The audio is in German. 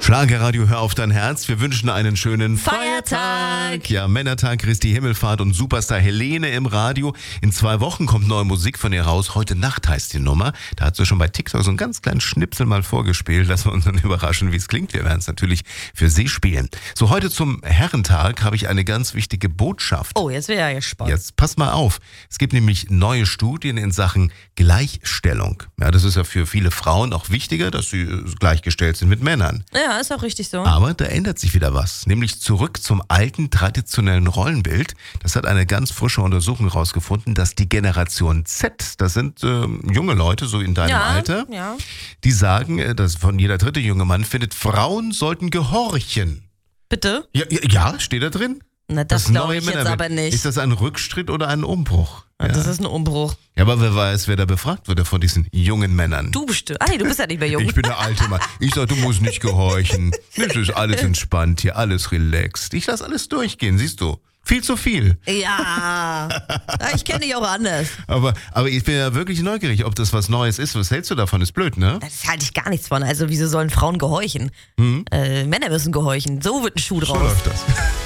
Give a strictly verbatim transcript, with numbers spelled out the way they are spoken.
Schlagerradio, hör auf dein Herz. Wir wünschen einen schönen Feiertag. Feiertag. Ja, Männertag, Christi Himmelfahrt und Superstar Helene im Radio. In zwei Wochen kommt neue Musik von ihr raus. Heute Nacht heißt die Nummer. Da hat sie schon bei TikTok so einen ganz kleinen Schnipsel mal vorgespielt. Lassen wir uns dann überraschen, wie es klingt. Wir werden es natürlich für Sie spielen. So, heute zum Herrentag habe ich eine ganz wichtige Botschaft. Oh, jetzt bin ich ja gespannt. Jetzt pass mal auf. Es gibt nämlich neue Studien in Sachen Gleichstellung. Ja, das ist ja für viele Frauen auch wichtiger, dass sie gleichgestellt sind mit Männern. Ja, ist auch richtig so. Aber da ändert sich wieder was, nämlich zurück zum alten traditionellen Rollenbild. Das hat eine ganz frische Untersuchung herausgefunden, dass die Generation Z, das sind äh, junge Leute, so in deinem ja, Alter, ja. die sagen, äh, dass von jeder dritte junge Mann findet, Frauen sollten gehorchen. Bitte? Ja, ja, ja, steht da drin? Na, das, das glaube ich jetzt aber nicht. Ist das ein Rückschritt oder ein Umbruch? Ja. Ja. Das ist ein Umbruch. Ja, aber wer weiß, wer da befragt wird von diesen jungen Männern. Du bestimmt. Ah nee, du bist ja nicht mehr jung. Ich bin der alte Mann. Ich sag, du musst nicht gehorchen. Es ist alles entspannt hier, alles relaxed. Ich lass alles durchgehen, siehst du. Viel zu viel. Ja, ich kenne dich auch anders. Aber, aber ich bin ja wirklich neugierig, ob das was Neues ist. Was hältst du davon? Ist blöd, ne? Das halte ich gar nichts von. Also wieso sollen Frauen gehorchen? Hm? Äh, Männer müssen gehorchen. So wird ein Schuh draus. So läuft das.